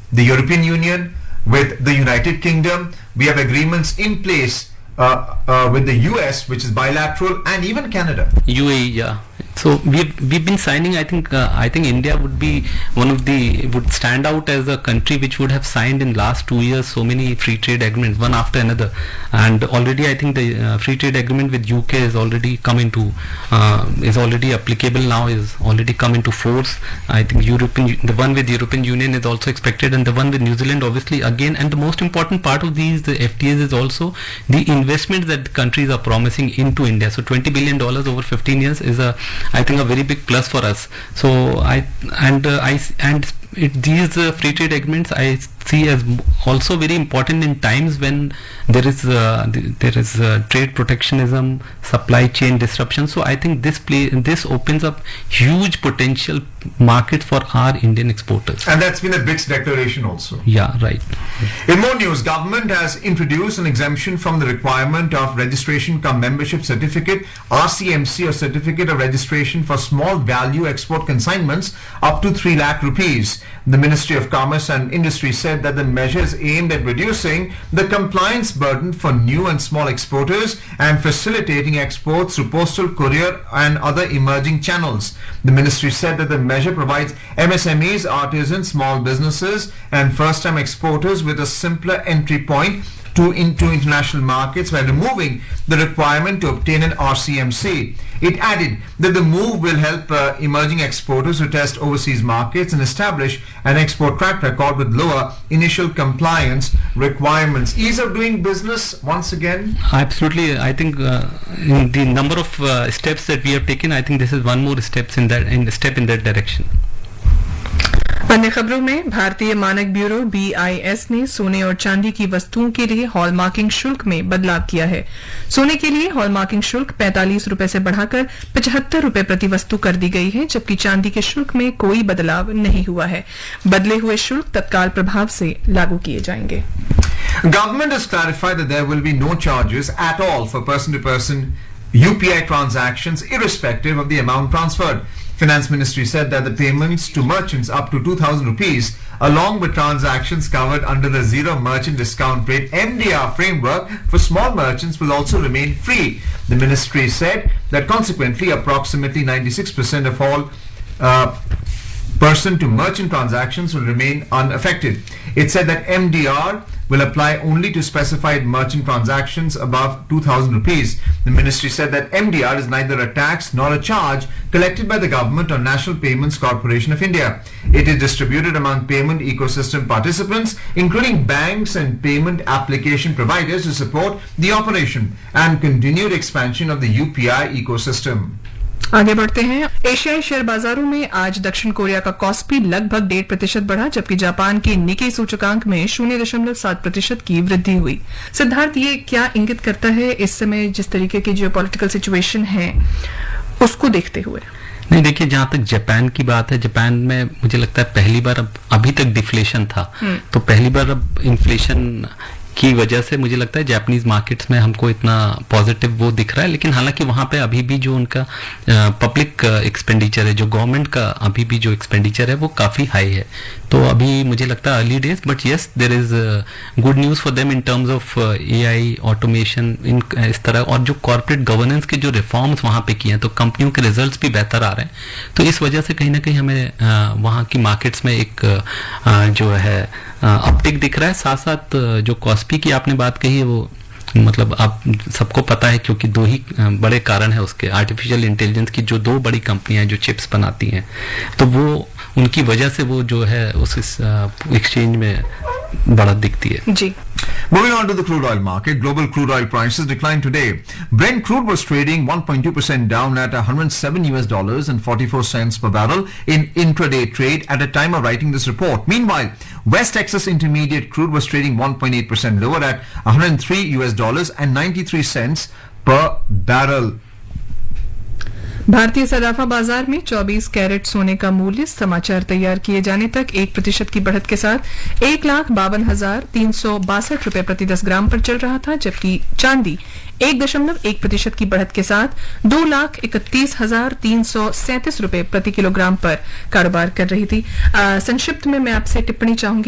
the European Union, with the United Kingdom. We have agreements in place with the US, which is bilateral, and even Canada. UAE, yeah. So we've been signing. I think India would be would stand out as a country which would have signed in last 2 years so many free trade agreements, one after another. And already I think the free trade agreement with UK is already is already applicable now, is already come into force. I think the one with European Union is also expected, and the one with New Zealand obviously again. And the most important part of the FTAs is also the investment that countries are promising into India. So $20 billion over 15 years is I think a very big plus for us. So these free trade agreements I see as also very important in times when there is trade protectionism, supply chain disruption. So I think this opens up huge potential market for our Indian exporters. And that's been a BRICS declaration also. Yeah, right. In more news, government has introduced an exemption from the requirement of registration cum membership certificate, RCMC, or certificate of registration for small value export consignments up to 3 lakh rupees. The Ministry of Commerce and Industry said that the measure is aimed at reducing the compliance burden for new and small exporters and facilitating exports through postal, courier and other emerging channels. The ministry said that the measure provides MSMEs, artisans, small businesses and first-time exporters with a simpler entry point into international markets by removing the requirement to obtain an RCMC. It added that the move will help emerging exporters to test overseas markets and establish an export track record with lower initial compliance requirements. Ease of doing business once again? Absolutely. I think in the number of steps that we have taken, I think this is one more step in that direction. अन्य खबरों में भारतीय मानक bureau BIS ने सोने और चांदी की वस्तुओं के लिए हॉलमार्किंग शुल्क में बदलाव किया है। सोने के लिए हॉलमार्किंग शुल्क 45 रुपए से बढ़ाकर 75 रुपए प्रति वस्तु कर दी गई है, जबकि चांदी के शुल्क में कोई बदलाव नहीं हुआ है। बदले हुए शुल्क तत्काल प्रभाव से लागू किए जाएंगे। Government has clarified that there will be no charges at all for person-to-person UPI transactions, irrespective of the amount transferred. Finance Ministry said that the payments to merchants up to 2,000 rupees, along with transactions covered under the Zero Merchant Discount Rate (MDR) framework for small merchants, will also remain free. The ministry said that consequently, approximately 96% of all person-to-merchant transactions will remain unaffected. It said that MDR will apply only to specified merchant transactions above 2,000 rupees. The ministry said that MDR is neither a tax nor a charge collected by the government or National Payments Corporation of India. It is distributed among payment ecosystem participants, including banks and payment application providers, to support the operation and continued expansion of the UPI ecosystem. आगे बढ़ते हैं। एशियाई share बाजारों में आज दक्षिण Korea का KOSPI लगभग 1.5% बढ़ा, जबकि जापान के निक्केई सूचकांक में 0.7% की वृद्धि हुई। सिद्धार्थ, ये क्या इंगित करता है इस समय जिस तरीके की जियोपॉलिटिकल सिचुएशन है उसको देखते हुए? नहीं, देखिए, जहां तक जापान की बात है, जापान में मुझे लगता है पहली बार अभी तक डिफ्लेशन था, तो पहली बार अब इन्फ्लेशन की वजह से मुझे लगता है जापानीज मार्केट्स में हमको इतना पॉजिटिव वो दिख रहा है। लेकिन हालांकि वहां पे अभी भी जो उनका पब्लिक एक्सपेंडिचर है, जो गवर्नमेंट का अभी भी जो एक्सपेंडिचर है वो काफी हाई है। तो अभी मुझे लगता है early days, but yes, there is good news for them in terms of AI automation, इन इस तरह, और जो कॉर्पोरेट गवर्नेंस के जो रिफॉर्म्स वहां पे किए हैं, तो कंपनियों के रिजल्ट्स भी बेहतर आ रहे हैं। तो इस वजह से कहीं ना कहीं हमें वहां की मार्केट्स में एक जो है अपटिक दिख रहा है। साथ साथ जो कॉस्पी की आपने बात कही है, वो मतलब आप सबको पता है, क्योंकि 2 ही बड़े कारण है उसके। आर्टिफिशियल इंटेलिजेंस की जो 2 बड़ी कंपनियां जो चिप्स बनाती हैं, तो वो उनकी वजह से वो जो है उस एक्सचेंज में बढ़त दिखती है। जी। Moving on to the crude oil market, global crude oil prices declined today. Brent crude was trading 1.2% down at $107.44 per barrel in intraday trade at a time of writing this report. Meanwhile, West Texas Intermediate crude was trading 1.8% lower at $103.93 per barrel. भारतीय सराफा बाजार में 24 carat सोने का मूल्य समाचार तैयार किए जाने तक 1% की बढ़त के साथ 1,52,362 रुपए प्रति 10 ग्राम पर चल रहा था, जबकि चांदी 1.1% की बढ़त के साथ 2,31,337 रुपए प्रति किलोग्राम पर कारोबार कर रही थी। संक्षिप्त में मैं आपसे टिप्पणी चाहूंगी